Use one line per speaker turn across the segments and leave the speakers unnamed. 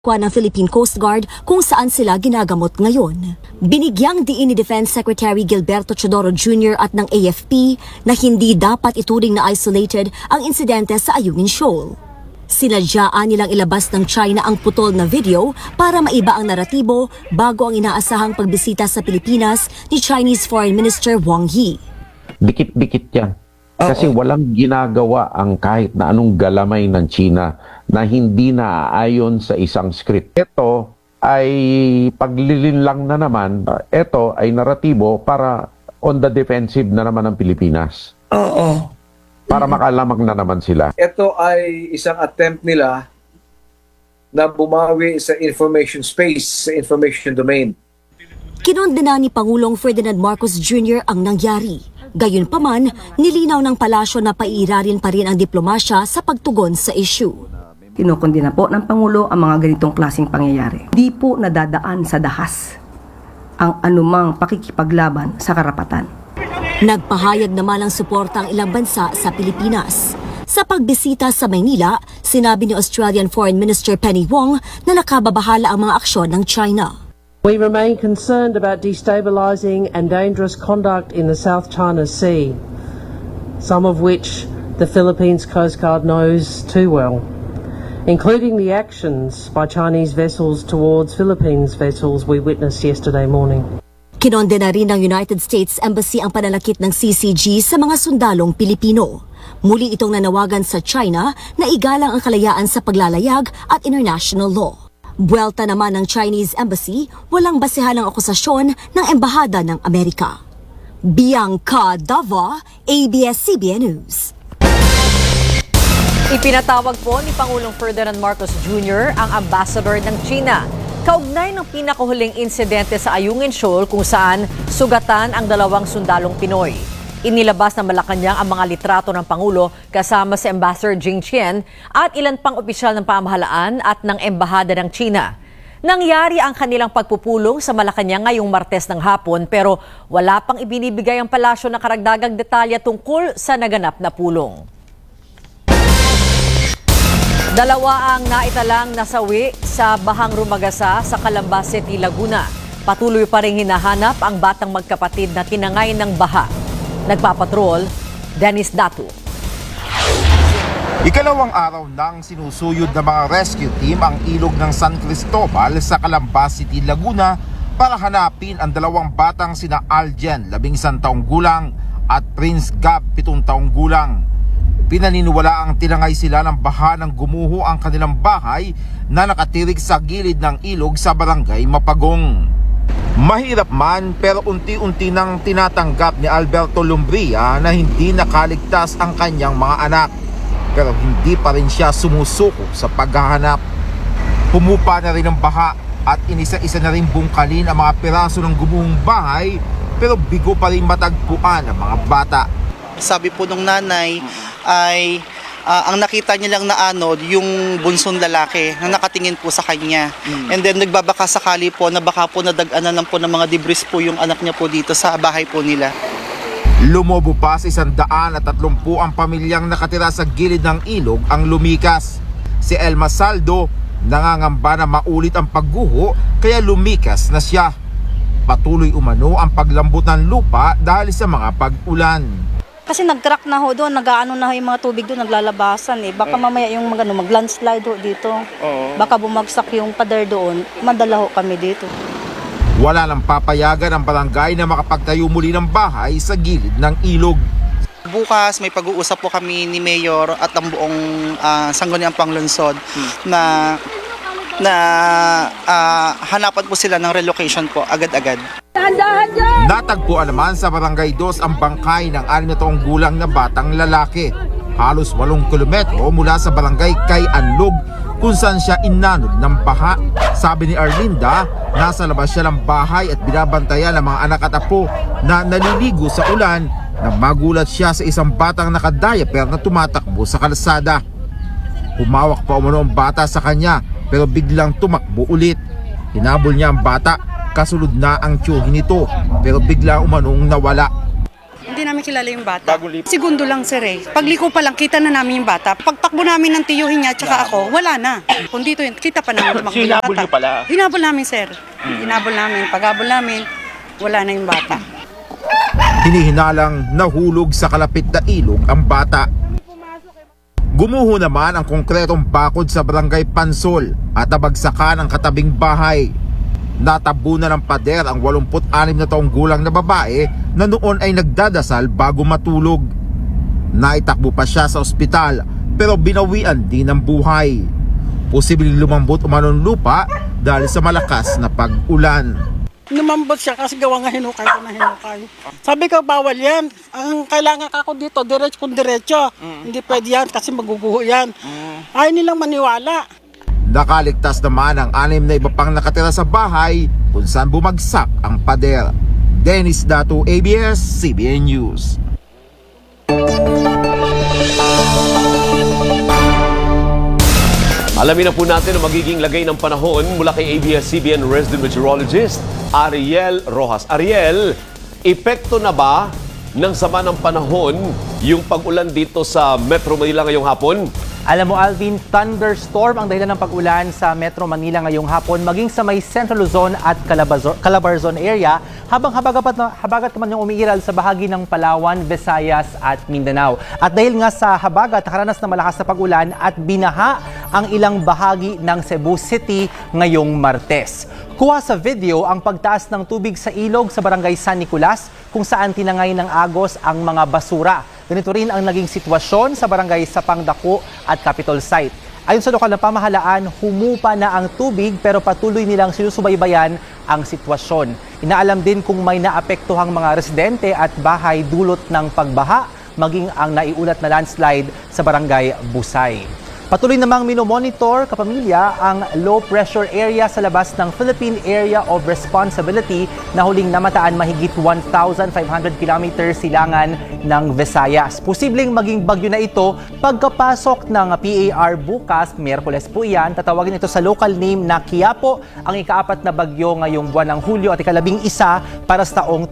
ng Philippine Coast Guard kung saan sila ginagamot ngayon. Binigyang diin ni Defense Secretary Gilberto Chodoro Jr. at ng AFP na hindi dapat ituring na isolated ang insidente sa Ayungin Shoal. Sinadyaan nilang ilabas ng China ang putol na video para maiba ang naratibo bago ang inaasahang pagbisita sa Pilipinas ni Chinese Foreign Minister Wang Yi.
Dikit-dikit yan. Kasi walang ginagawa ang kahit na anong galamay ng China na hindi naaayon sa isang script. Ito ay paglilinlang na naman. Ito ay naratibo para on the defensive na naman ng Pilipinas.
Oo.
Para makalamag na naman sila.
Ito ay isang attempt nila na bumawi sa information space, sa information domain.
Kinondena ni Pangulong Ferdinand Marcos Jr. ang nangyari. Gayunpaman, nilinaw ng palasyo na paiirarin pa rin ang diplomasya sa pagtugon sa issue.
Kinukundina po ng Pangulo ang mga ganitong klaseng pangyayari. Di po nadadaan sa dahas ang anumang pakikipaglaban sa karapatan.
Nagpahayag naman ng suporta ang ilang bansa sa Pilipinas. Sa pagbisita sa Maynila, sinabi ni Australian Foreign Minister Penny Wong na nakababahala ang mga aksyon ng China.
We remain concerned about destabilising and dangerous conduct in the South China Sea, some of which the Philippines Coast Guard knows too well, including the actions by Chinese vessels towards Philippines vessels we witnessed yesterday morning.
Kinondena rin ng United States Embassy ang pananakit ng CCG sa mga sundalong Pilipino. Muli itong nanawagan sa China na igalang ang kalayaan sa paglalayag at international law. Buwelta naman ng Chinese Embassy, walang basehan ng akusasyon ng Embahada ng Amerika. Bianca Dava, ABS-CBN News.
Ipinatawag po ni Pangulong Ferdinand Marcos Jr. ang ambassador ng China. Kaugnay ng pinakahuling insidente sa Ayungin Shoal kung saan sugatan ang dalawang sundalong Pinoy. Inilabas ng Malacanang ang mga litrato ng Pangulo kasama si Ambassador Jing Qian at ilan pang opisyal ng pamahalaan at ng Embahada ng China. Nangyari ang kanilang pagpupulong sa Malacanang ngayong Martes ng hapon pero wala pang ibinibigay ang palasyo na karagdagang detalye tungkol sa naganap na pulong. Dalawa ang naitalang nasawi sa bahang Rumagasa sa Calamba City, Laguna. Patuloy pa rin hinahanap ang batang magkapatid na tinangay ng baha. Nagpapatrol, Dennis Datu.
Ikalawang araw nang sinusuyod ng mga rescue team ang ilog ng San Cristobal sa Calamba City, Laguna para hanapin ang dalawang batang sina Aljen, 11 taong gulang at Prince Gab, 7 taong gulang. Pinaniniwala ang tinangay sila ng baha nang gumuho ang kanilang bahay na nakatirik sa gilid ng ilog sa barangay Mapagong. Mahirap man pero unti-unti nang tinatanggap ni Alberto Lumbria na hindi nakaligtas ang kanyang mga anak. Pero hindi pa rin siya sumusuko sa paghahanap. Humupa na rin ang baha at inisa-isa na rin bungkalin ang mga piraso ng gumuhong bahay pero bigo pa rin matagpuan ang mga bata.
Sabi po nung nanay ay ang nakita niya lang na anod yung bunsong lalaki na nakatingin po sa kanya. And then nagbabaka sakali po na baka po nadag-anan lang po ng mga debris po yung anak niya po dito sa bahay po nila.
Lumobo pa sa 130 ang pamilyang nakatira sa gilid ng ilog ang lumikas. Si Elma Saldo nangangamba na maulit ang pagguho kaya lumikas na siya. Patuloy umano ang paglambot ng lupa dahil sa mga pag-ulan.
Kasi nag-crack na ho doon, nag-aano na ho yung mga tubig doon, naglalabasan eh. Baka mamaya yung mag-landslide ho dito. Baka bumagsak yung pader doon, madala ho kami dito.
Wala nang papayagan ang barangay na makapagtayo muli ng bahay sa gilid ng ilog.
Bukas may pag-uusap po kami ni Mayor at ang buong Sangguniang Panglungsod na hanapan po sila ng relocation po agad-agad.
Natagpuan naman sa Barangay 2 ang bangkay ng 6 taong gulang na batang lalaki. Halos 8 kilometro mula sa barangay Kay Anlog kung saan siya inanod ng baha. Sabi ni Arlinda, nasa labas siya ng bahay at binabantayan ng mga anak at apo na naliligo sa ulan nang magulat siya sa isang batang nakadiaper na tumatakbo sa kalsada. Humawak pa umano ang bata sa kanya pero biglang tumakbo ulit. Hinabol niya ang bata, kasunod na ang tiyuhin nito pero bigla umanong nawala.
Hindi namin
namin kilala yung bata. Segundo lang, sir eh. Pagliko pa lang, kita na namin yung bata. Pagtakbo namin ng tiyuhin niya, tsaka ako, wala na. Kung dito yun, kita pa namin.
So, hinabol niyo pala?
Hinabol namin, sir. Hinabol namin. Paghabol namin, wala na yung bata.
Hinihinalang nahulog sa kalapit na ilog ang bata. Gumuho naman ang konkretong bakod sa barangay Pansol at nabagsakan ang katabing bahay. Natabunan ng pader ang 86 na taong gulang na babae na noon ay nagdadasal bago matulog. Naitakbo pa siya sa ospital pero binawian din ng buhay. Posibleng lumambot umanon lupa dahil sa malakas na pag-ulan.
Lumambot siya kasi gawa nga hinukay ko na hinukay. Sabi ko, bawal yan. Ang kailangan ako dito, diretso kung diretso. Hindi pwede yan kasi maguguho yan. Ayaw nilang maniwala.
Nakaligtas naman ang 6 na iba pang nakatira sa bahay kung saan bumagsak ang pader. Dennis Dato, ABS-CBN News.
Alamin na po natin ang magiging lagay ng panahon mula kay ABS-CBN resident meteorologist Ariel Rojas. Ariel, epekto na ba ng sama ng panahon yung pag-ulan dito sa Metro Manila ngayong hapon?
Alam mo Alvin, thunderstorm ang dahilan ng pag-ulan sa Metro Manila ngayong hapon maging sa may Central Luzon at Calabarzon area habang habagat naman yung umiiral sa bahagi ng Palawan, Visayas at Mindanao. At dahil nga sa habagat, nakaranas na malakas na pag-ulan at binaha ang ilang bahagi ng Cebu City ngayong Martes. Kuha sa video ang pagtaas ng tubig sa ilog sa barangay San Nicolas kung saan tinangay ng agos ang mga basura. Ganito rin ang naging sitwasyon sa barangay Sapang Dako at Capitol Site. Ayon sa lokal na pamahalaan, humupa na ang tubig pero patuloy nilang sinusubaybayan ang sitwasyon. Inaalam din kung may naapektuhang mga residente at bahay dulot ng pagbaha, maging ang naiulat na landslide sa barangay Busay. Patuloy namang minomonitor kapamilya ang low pressure area sa labas ng Philippine Area of Responsibility na huling namataan mahigit 1,500 km silangan ng Visayas. Posibleng maging bagyo na ito pagkapasok ng PAR bukas, Miyerkules po yan. Tatawagin ito sa local name na Quiapo, ang ika-4 na bagyo ngayong buwan ng Hulyo at ika-11 para sa taong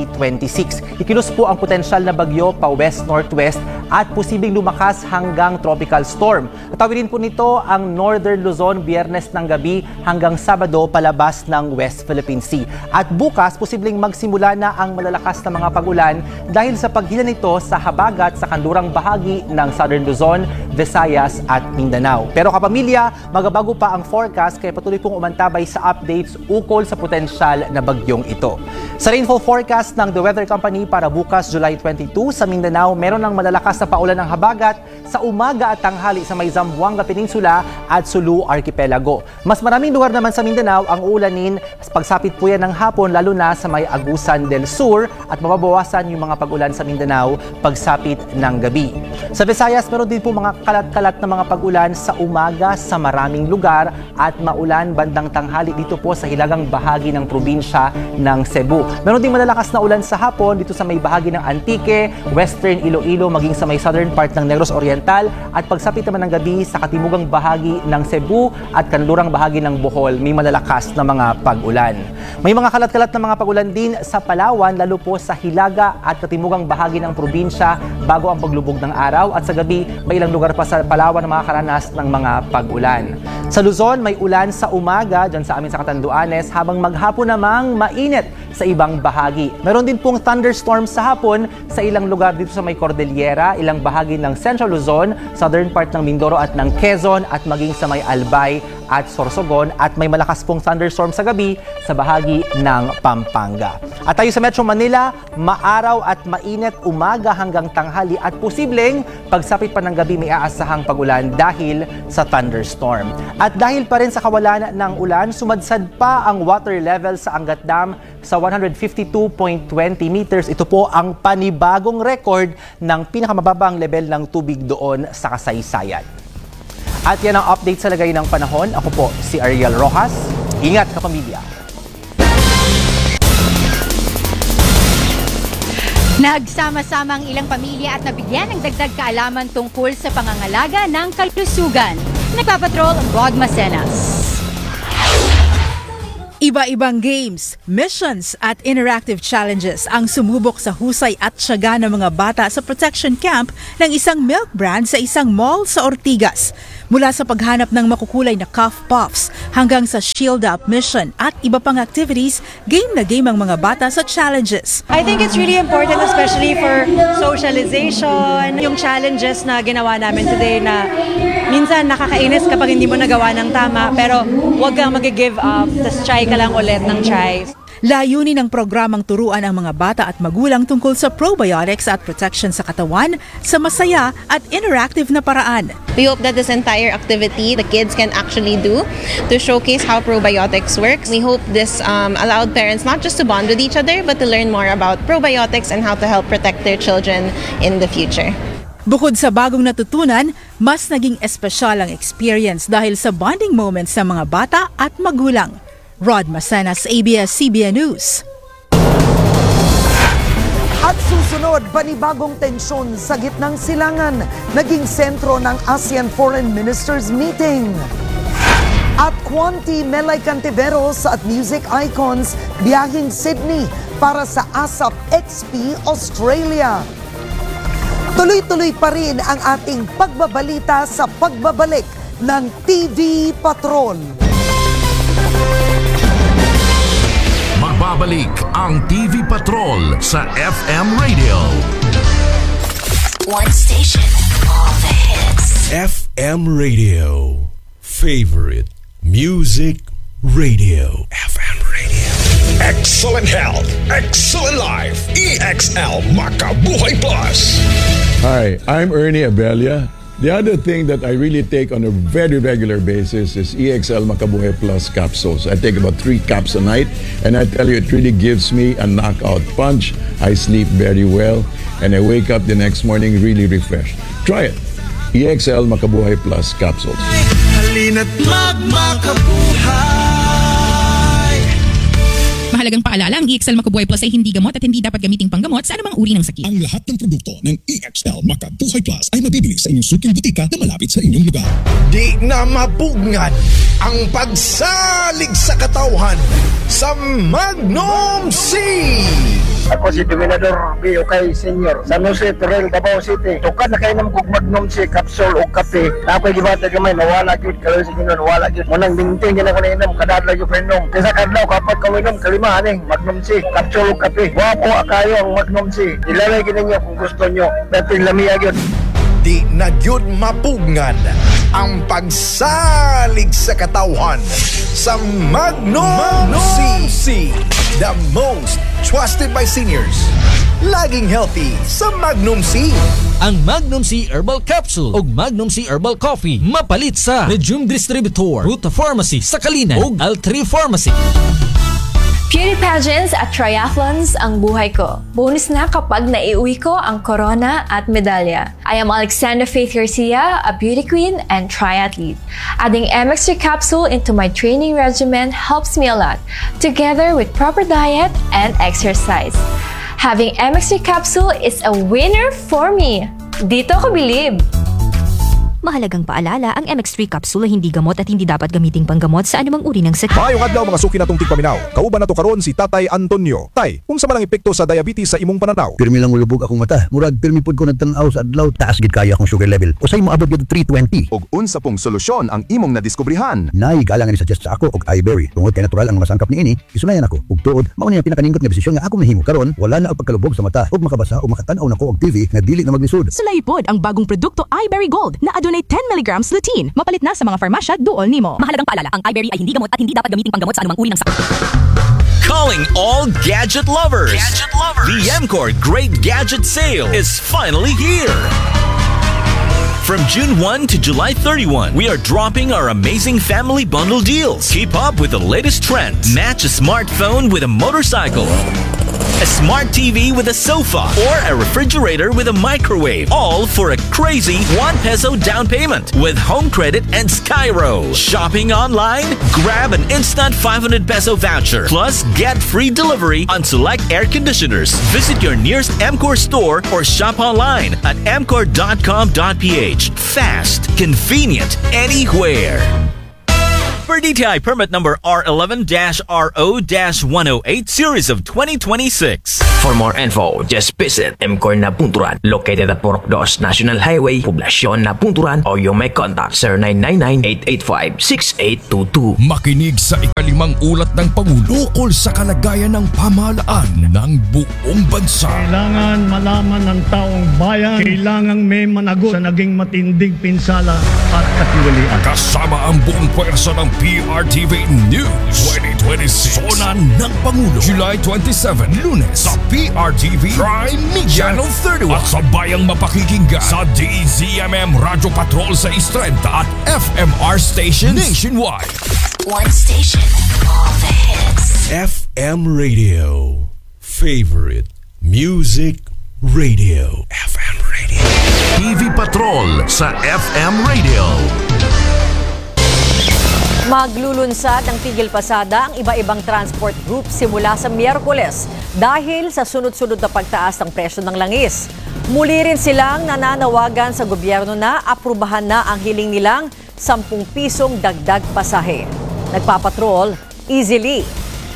2026. Ikinus po ang potensyal na bagyo pa west-northwest at posibleng lumakas hanggang tropical storm. Tatawagin po nito ang Northern Luzon Biyernes ng gabi hanggang Sabado palabas ng West Philippine Sea. At bukas, posibleng magsimula na ang malalakas na mga pag-ulan dahil sa paghila nito sa habagat sa kanlurang bahagi ng Southern Luzon, Visayas at Mindanao. Pero kapamilya, magabago pa ang forecast kaya patuloy pong umantabay sa updates ukol sa potensyal na bagyong ito. Sa rainfall forecast ng The Weather Company para bukas July 22 sa Mindanao, meron ng malalakas na paulan ng habagat sa umaga at tanghali sa may Zamboanga Peninsula at Sulu Archipelago. Mas maraming lugar naman sa Mindanao ang uulanin pagsapit po yan ng hapon lalo na sa may Agusan del Sur at mababawasan yung mga pag-ulan sa Mindanao pagsapit ng gabi. Sa Visayas, meron din po mga kalat-kalat na mga pag-ulan sa umaga sa maraming lugar at maulan bandang tanghali dito po sa hilagang bahagi ng probinsya ng Cebu. Meron din malalakas na ulan sa hapon dito sa may bahagi ng Antique, Western Iloilo, maging sa may southern part ng Negros Oriental at pagsapit naman ng gabi sa katimugang bahagi ng Cebu at kanlurang bahagi ng Bohol, may malalakas na mga pag-ulan. May mga kalat-kalat na mga pag-ulan din sa Palawan, lalo po sa hilaga at katimugang bahagi ng probinsya bago ang paglubog ng araw at sa gabi may ilang lugar pa sa Palawan na makakaranas ng mga pag-ulan. Sa Luzon, may ulan sa umaga dyan sa amin sa Catanduanes habang maghapon namang mainit sa ibang bahagi. Meron din pong thunderstorm sa hapon sa ilang lugar dito sa may Cordillera, ilang bahagi ng Central Luzon, southern part ng Mindoro at ng Quezon at maging sa may Albay at Sorsogon at may malakas pong thunderstorm sa gabi sa bahagi ng Pampanga. At tayo sa Metro Manila, maaraw at mainit umaga hanggang tanghali at posibleng pagsapit pa ng gabi may aasahang pag-ulan dahil sa thunderstorm. At dahil pa rin sa kawalan ng ulan, sumadsad pa ang water level sa Angat Dam sa 152.20 meters. Ito po ang panibagong record ng pinakamababang level ng tubig doon sa kasaysayan. At yan ang update sa lagay ng panahon. Ako po si Ariel Rojas. Ingat kapamilya.
Nagsama-sama ang ilang pamilya at nabigyan ng dagdag kaalaman tungkol sa pangangalaga ng kalusugan. Nagpapatrol ang Rod Macenas.
Iba-ibang games, missions at interactive challenges ang sumubok sa husay at tiyaga ng mga bata sa protection camp ng isang milk brand sa isang mall sa Ortigas. Mula sa paghanap ng makukulay na cough puffs hanggang sa shield up mission at iba pang activities, game na game ang mga bata sa challenges.
I think it's really important, especially for socialization. Yung challenges na ginawa namin today na minsan nakakainis kapag hindi mo nagawa ng tama, pero huwag kang mag-give up, tas try ka lang ulit ng try.
Layunin ng programang turuan ang mga bata at magulang tungkol sa probiotics at protection sa katawan sa masaya at interactive na paraan.
We hope that this entire activity the kids can actually do to showcase how probiotics works. We hope this allowed parents not just to bond with each other but to learn more about probiotics and how to help protect their children in the future.
Bukod sa bagong natutunan, mas naging espesyal ang experience dahil sa bonding moments sa mga bata at magulang. Rod Masanas, ABS-CBN News.
At susunod, panibagong tensyon sa gitnang silangan, naging sentro ng ASEAN Foreign Ministers Meeting. At Quanti Melay Cantiveros at music icons biyahing Sydney para sa ASAP XP Australia. Tuloy-tuloy pa rin ang ating pagbabalita sa pagbabalik ng TV Patrol.
Magbabalik ang TV Patrol sa FM Radio.
One station, all the hits.
FM Radio. Favorite music radio. FM Radio.
Excellent health, excellent life. EXL Makabuhay Plus.
Hi, I'm Ernie Abella. The other thing that I really take on a very regular basis is EXL Makabuhay Plus capsules. I take about 3 caps a night, and I tell you, it really gives me a knockout punch. I sleep very well, and I wake up the next morning really refreshed. Try it. EXL Makabuhay Plus capsules.
Halina't magmakabuhay.
Mahalagang paalala, ang EXL Makabuhay Plus ay hindi gamot at hindi dapat gamiting panggamot sa anumang uri ng sakit.
Ang lahat ng produkto ng EXL Makabuhay Plus ay mabibili sa inyong suking butika na malapit sa inyong lugar.
Di na mapugnan ang pagsalig sa katauhan sa Magnum C.
Ako si Dominador B.O.K. Senior sa Jose Torrel, Davao City. Tukad na kayo ng Magnum C capsule o kape. Ako'y gibata gamay, nawala yun. Kaloy sa gano'n, nawala yun. Munang binting yun ako na inom, kadadla yung inom. Kaya kadlaw, kapag kawinom, kalima aning Magnum C capsule o kape. Wapo akayo ang Magnum C. Ilalay ninyo kung gusto nyo. Dating lamia yun.
Di na yun mapugnan ang pagsalig sa katauhan sa Magnum C. The most trusted by seniors. Laging healthy sa Magnum C.
Ang Magnum C Herbal Capsule o Magnum C Herbal Coffee mapalit sa Regium Distributor, Ruta Pharmacy sa Kalinan o Al3 Pharmacy.
Beauty pageants at triathlons ang buhay ko. Bonus na kapag naiuwi ko ang corona at medalya. I am Alexandra Faith Garcia, a beauty queen and triathlete. Adding MX3 capsule into my training regimen helps me a lot, together with proper diet and exercise. Having MX3 capsule is a winner for me. Dito ko believe.
Mahalagang paalala, ang MX3 capsule ay hindi gamot at hindi dapat gamiting panggamot sa anumang uri ng sakit.
Maayong adlaw mga suki natong tigpaminaw. Kauban na to karon si Tatay Antonio. Tay, kung sa malang epekto sa diabetes sa imong pananaw.
Pirmi lang ulubog akong mata. Murag pirmi pud ko nagtanaw sa adlaw, taas gid kaya akong sugar level. Usay mo abot gid 320.
Og unsa pong solusyon ang imong nadiskubrihan?
Nay galangan ni suggest sa ako og iBerry. Tungod kay natural ang masangkap niini, isunayan ako. Ug tuod, mao ni ang pinakaningot nga desisyon nga ako nahimo karon, wala na og pagkalubog sa mata ug makabasa o makatan-aw nako og TV nga dili na maglisod.
Sulay pod ang bagong produkto iBerry Gold na adunay 10 mg lutein. Mapalit na sa mga farmasya duol nimo.
Mahalagang paalala, ang iBerry ay hindi gamot at hindi dapat gamiting panggamot sa anumang uri ng sakit.
Calling all gadget lovers. The MCOR Great Gadget Sale is finally here. From June 1 to July 31, we are dropping our amazing family bundle deals. Keep up with the latest trends. Match a smartphone with a motorcycle, a smart TV with a sofa, or a refrigerator with a microwave, all for a crazy 1 peso down payment with Home Credit and Skyro. Shopping online? Grab an instant 500 peso voucher, plus get free delivery on select air conditioners. Visit your nearest MCOR store or shop online at mcor.com.ph. Fast, convenient, anywhere. Per DTI permit number R11-RO-108 series of 2026.
For more info, just visit MCOR na Punturan, located at Purok 2 National Highway, Poblasyon na Punturan, or you may contact 0999-885-6822.
Makinig sa ikalimang ulat ng Pangulo ukol sa kalagayan ng pamahalaan ng buong bansa.
Kailangan malaman ng taong bayan, kailangan may managot sa naging matinding pinsala at katiwalian.
Kasama ang buong pwersa ng PRTV News 2026. Zona ng Pangulo, July 27, Lunes sa PRTV Prime Media Channel 31 at sabayang mapakikinggan sa DZMM Radio Patrol sa Istrenta at FMR stations nationwide.
One station, all the hits.
FM Radio, favorite music radio. FM Radio.
TV Patrol sa FM Radio.
Maglulunsad ng tigil pasada ang iba-ibang transport group simula sa Miyerkules dahil sa sunod-sunod na pagtaas ng presyo ng langis. Muli rin silang nananawagan sa gobyerno na aprubahan na ang hiling nilang 10 pisong dagdag pasahe. Nagpapatrol, easily.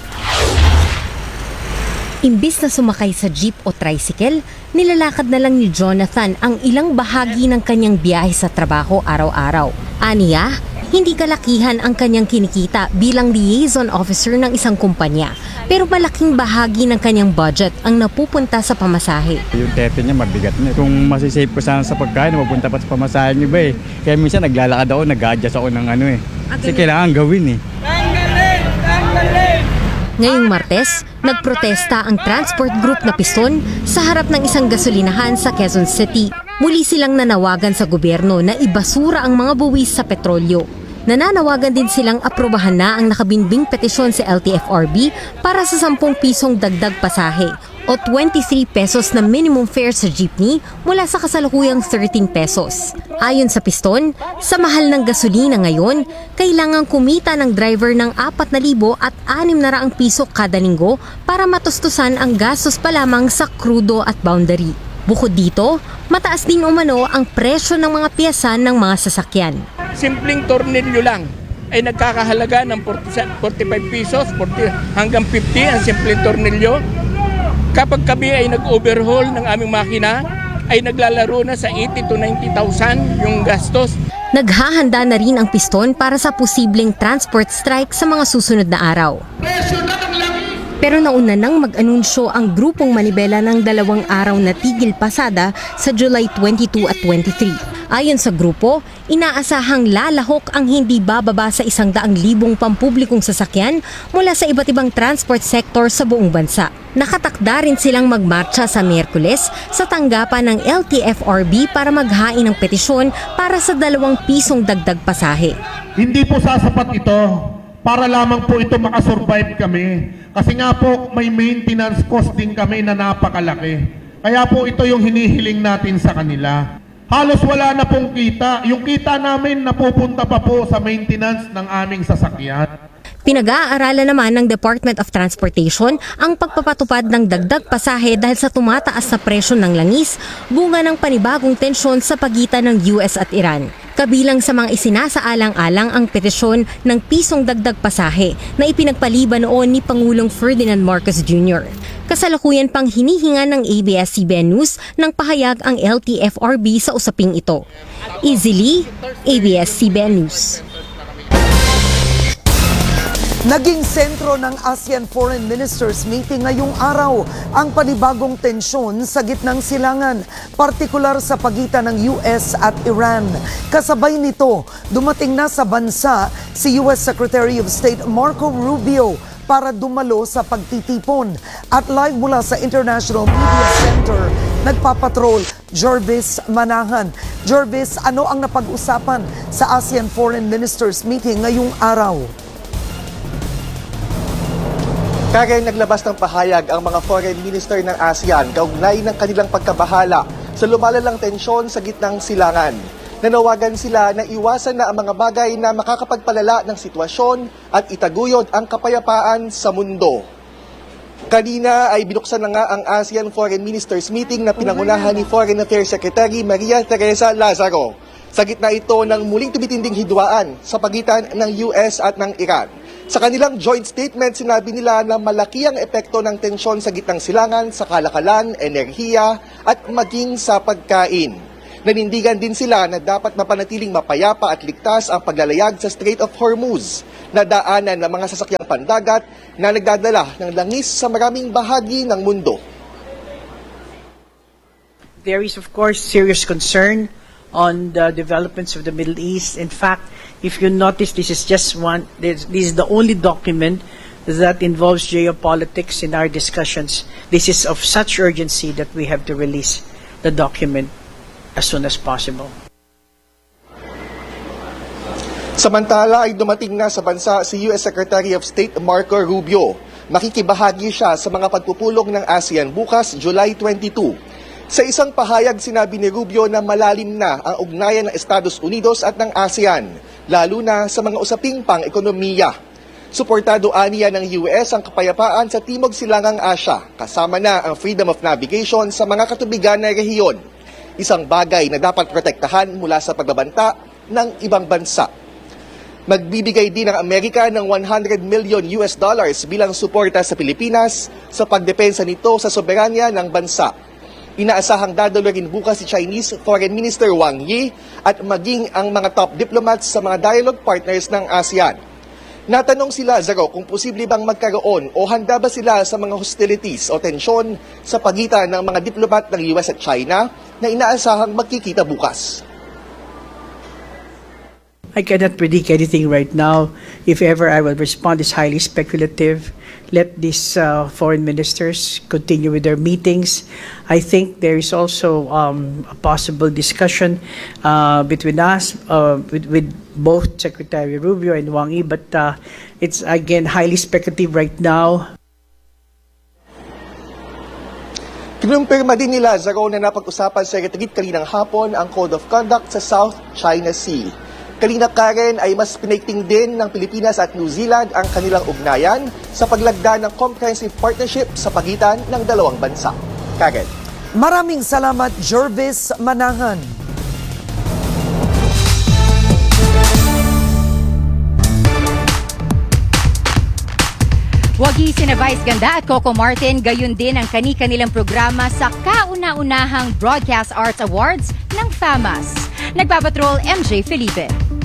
Imbis na sumakay sa jeep o tricycle, nilalakad na lang ni Jonathan ang ilang bahagi ng kanyang biyahe sa trabaho araw-araw. Aniya, hindi kalakihan ang kanyang kinikita bilang liaison officer ng isang kumpanya, pero malaking bahagi ng kanyang budget ang napupunta sa pamasahe.
Yung tete niya mabigat na. Kung masisave ko sana sa pagkain, mapunta pa sa pamasahe niyo ba eh. Kaya minsan naglalakad ako, nag-adjust ako ng ano eh. Kasi kailangan gawin eh.
Ngayong Martes, nagprotesta ang transport group na Piston sa harap ng isang gasolinahan sa Quezon City. Muli silang nanawagan sa gobyerno na ibasura ang mga buwis sa petrolyo. Nananawagan din silang aprobahan na ang nakabinbing petisyon sa LTFRB para sa 10 pisong dagdag pasahe o 23 pesos na minimum fare sa jeepney mula sa kasalukuyang 13 pesos. Ayon sa Piston, sa mahal ng gasolina ngayon, kailangan kumita ng driver ng 4,000 at 600 piso kada linggo para matustusan ang gastos pa lamang sa krudo at boundary. Bukod dito, mataas din umano ang presyo ng mga piyesa ng mga sasakyan.
Simpleng tornilyo lang ay nagkakahalaga ng 45 pesos, 40 hanggang 50 ang simpleng tornilyo. Kapag kami ay nag-overhaul ng aming makina, ay naglalaro na sa 80 to 90,000 yung gastos.
Naghahanda na rin ang Piston para sa posibleng transport strike sa mga susunod na araw. Pero nauna nang mag-anunsyo ang grupong Manibela ng 2 araw na tigil pasada sa July 22 at 23. Ayon sa grupo, inaasahang lalahok ang hindi bababa sa 100,000 pampublikong sasakyan mula sa iba't ibang transport sector sa buong bansa. Nakatakda rin silang magmarcha sa Miyerkules sa tanggapan ng LTFRB para maghain ng petisyon para sa 2 pisong dagdag pasahe.
Hindi po sasapat ito para lamang po ito makasurvive kami. Kasi nga po may maintenance cost din kami na napakalaki. Kaya po ito yung hinihiling natin sa kanila. Halos wala na pong kita. Yung kita namin napupunta pa po sa maintenance ng aming sasakyan.
Pinag-aaralan naman ng Department of Transportation ang pagpapatupad ng dagdag pasahe dahil sa tumataas na presyo ng langis, bunga ng panibagong tensyon sa pagitan ng US at Iran. Kabilang sa mga isinasaalang-alang ang petisyon ng pisong dagdag pasahe na ipinagpaliban noon ni Pangulong Ferdinand Marcos Jr. Kasalukuyan pang hinihinga ng ABS-CBN News ng pahayag ang LTFRB sa usaping ito. Easily, ABS-CBN News.
Naging sentro ng ASEAN Foreign Ministers meeting ngayong araw ang panibagong tensyon sa gitnang silangan, partikular sa pagitan ng US at Iran. Kasabay nito, dumating na sa bansa si US Secretary of State Marco Rubio para dumalo sa pagtitipon. At live mula sa International Media Center, nagpapatrol Jervis Manahan. Jervis, ano ang napag-usapan sa ASEAN Foreign Ministers meeting ngayong araw?
Kagaya naglabas ng pahayag ang mga foreign minister ng ASEAN kaugnay ng kanilang pagkabahala sa lumalalang tensyon sa gitnang silangan. Nanawagan sila na iwasan na ang mga bagay na makakapagpalala ng sitwasyon at itaguyod ang kapayapaan sa mundo. Kanina ay binuksan na nga ang ASEAN Foreign Ministers meeting na pinangunahan ni Foreign Affairs Secretary Maria Teresa Lazaro. Sa gitna ito ng muling tumitinding hidwaan sa pagitan ng US at ng Iran. Sa kanilang joint statement, sinabi nila na malaki ang epekto ng tensyon sa gitnang silangan sa kalakalan, enerhiya at maging sa pagkain. Nanindigan din sila na dapat mapanatiling mapayapa at ligtas ang paglalayag sa Strait of Hormuz na daanan ng mga sasakyang pandagat na nagdadala ng langis sa maraming bahagi ng mundo.
There is of course serious concern on the developments of the Middle East. In fact, if you notice, this is the only document that involves geopolitics in our discussions. This is of such urgency that we have to release the document as soon as possible.
Samantala ay dumating na sa bansa si US Secretary of State Marco Rubio. Makikibahagi siya sa mga pagpupulong ng ASEAN bukas, July 22. Sa isang pahayag, sinabi ni Rubio na malalim na ang ugnayan ng Estados Unidos at ng ASEAN, lalo na sa mga usaping pang-ekonomiya. Suportado aniya ng US ang kapayapaan sa Timog Silangang Asya, kasama na ang freedom of navigation sa mga katubigan na rehiyon. Isang bagay na dapat protektahan mula sa pagbabanta ng ibang bansa. Magbibigay din ang Amerika ng $100 million bilang suporta sa Pilipinas sa pagdepensa nito sa soberanya ng bansa. Inaasahang dadalo rin bukas si Chinese Foreign Minister Wang Yi at maging ang mga top diplomats sa mga dialogue partners ng ASEAN. Natanong sila, Zaro, kung posible bang magkaroon o handa ba sila sa mga hostilities o tensyon sa pagitan ng mga diplomat ng US at China na inaasahang magkikita bukas.
I cannot predict anything right now. If ever I will respond, it's highly speculative. Let these foreign ministers continue with their meetings. I think there is also a possible discussion between us, with both Secretary Rubio and Wang Yi, but it's again highly speculative right now.
Kinumpirma din nila, Zaro, na napag-usapan sa retreat kaninang hapon ang Code of Conduct sa South China Sea. Kanina, Karen, ay mas pinaigting din ng Pilipinas at New Zealand ang kanilang ugnayan sa paglagda ng comprehensive partnership sa pagitan ng dalawang bansa. Karen.
Maraming salamat, Jervis Manahan.
Wagi sina Vice Ganda at Coco Martin, gayon din ang kani-kanilang programa sa kauna-unahang Broadcast Arts Awards ng FAMAS. Nagpapatrol MJ Felipe.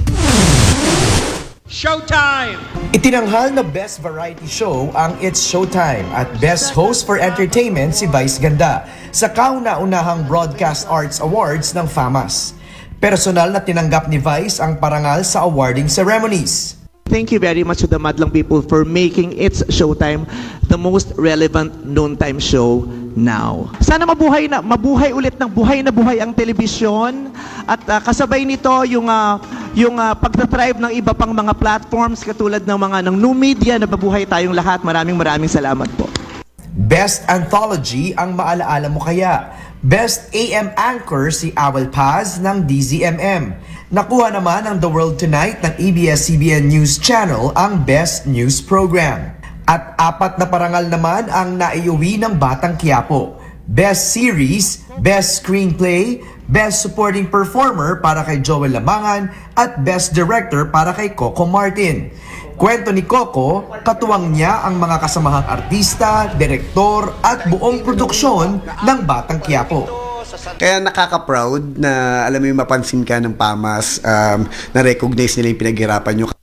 Showtime! Itinanghal na Best Variety Show ang It's Showtime at Best Host for Entertainment si Vice Ganda sa kauna-unahang Broadcast Arts Awards ng FAMAS. Personal na tinanggap ni Vice ang parangal sa awarding ceremonies.
Thank you very much to the Madlang people for making It's Showtime the most relevant noontime show now. Sana mabuhay ulit ng buhay na buhay ang telebisyon at kasabay nito yung pagta-thrive ng iba pang mga platforms katulad ng mga new media na mabuhay tayong lahat. Maraming salamat po.
Best Anthology ang maalaala mo kaya. Best AM Anchor si Awel Paz ng DZMM. Nakuha naman ng The World Tonight ng ABS-CBN News Channel ang Best News Program. At 4 na parangal naman ang naiuwi ng Batang Quiapo. Best Series, Best Screenplay, Best Supporting Performer para kay Joel Lamangan at Best Director para kay Coco Martin. Kwento ni Coco, katuwang niya ang mga kasamahang artista, direktor at buong produksyon ng Batang Quiapo.
Kaya nakaka-proud na alam mo yung mapansin ka ng PAMAS, na-recognize nila yung pinaghirapan nyo.